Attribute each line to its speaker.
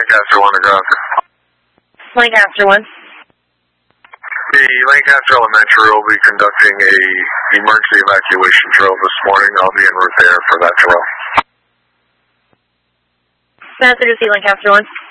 Speaker 1: Lancaster 1 to Grok.
Speaker 2: Lancaster 1.
Speaker 1: The Lancaster Elementary will be conducting a emergency evacuation drill this morning. I'll be en route there for that drill.
Speaker 2: Passenger C, Lancaster 1.